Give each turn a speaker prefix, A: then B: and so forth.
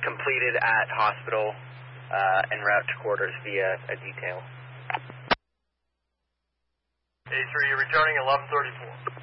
A: completed at hospital en route to quarters via a detail.
B: A3, you're returning 1134.